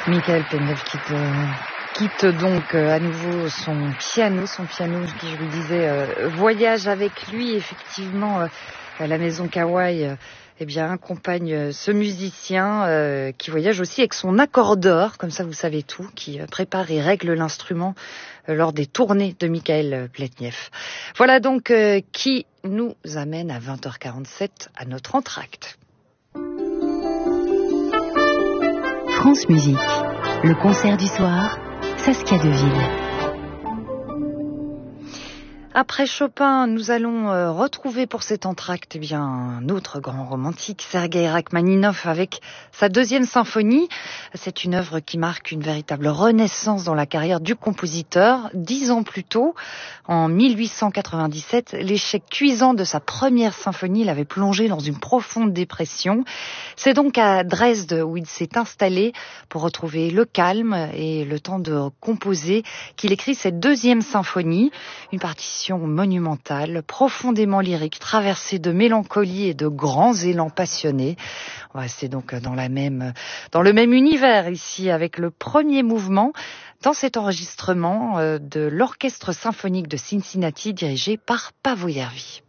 Michael Pletnev quitte donc à nouveau son piano qui, je vous disais, voyage avec lui. Effectivement, la maison Kawai accompagne ce musicien qui voyage aussi avec son accordeur, comme ça vous savez tout, qui prépare et règle l'instrument lors des tournées de Michael Pletnev. Voilà donc qui nous amène à 20h47 à notre entracte. France Musique, le concert du soir, Saskia Deville. Après Chopin, nous allons retrouver pour cet entracte un autre grand romantique, Sergueï Rachmaninov, avec sa deuxième symphonie. C'est une œuvre qui marque une véritable renaissance dans la carrière du compositeur. 10 ans plus tôt, en 1897, l'échec cuisant de sa première symphonie l'avait plongé dans une profonde dépression. C'est donc à Dresde où il s'est installé pour retrouver le calme et le temps de composer qu'il écrit cette deuxième symphonie, une partition monumentale, profondément lyrique, traversée de mélancolie et de grands élans passionnés. On va rester donc dans le même univers ici avec le premier mouvement dans cet enregistrement de l'Orchestre symphonique de Cincinnati dirigé par Paavo Järvi.